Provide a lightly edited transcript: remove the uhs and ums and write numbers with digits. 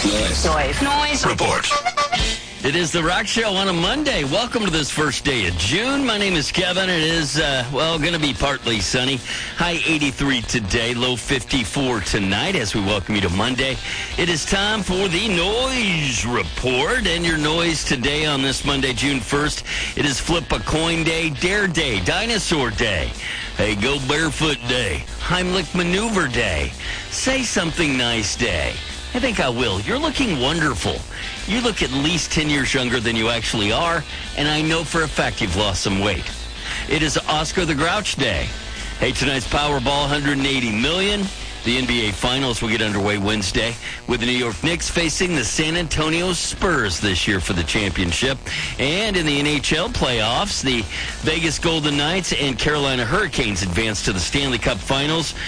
Noise report. It is the Rock Show on a Monday. Welcome to this first day of June. My name is Kevin. It is, going to be partly sunny. High 83 today, low 54 tonight as we welcome you to Monday. It is time for the Noise Report. And your noise today on this Monday, June 1st, it is Flip a Coin Day, Dare Day, Dinosaur Day, Hey Go Barefoot Day, Heimlich Maneuver Day, Say Something Nice Day. I think I will. You're looking wonderful. You look at least 10 years younger than you actually are, and I know for a fact you've lost some weight. It is Oscar the Grouch Day. Hey, tonight's Powerball, $180 million. The NBA Finals will get underway Wednesday with the New York Knicks facing the San Antonio Spurs this year for the championship. And in the NHL playoffs, the Vegas Golden Knights and Carolina Hurricanes advance to the Stanley Cup Finals.